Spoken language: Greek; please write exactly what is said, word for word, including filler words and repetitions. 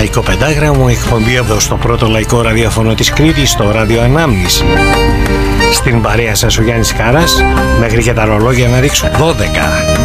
Λαϊκό Πεντάγραμμο, εκπομπή εδώ στο πρώτο λαϊκό ραδιόφωνο της Κρήτης, στο Ράδιο Ανάμνηση. Στην παρέα σας ο Γιάννης Κάρας, μέχρι και τα ρολόγια να ρίξουν δώδεκα.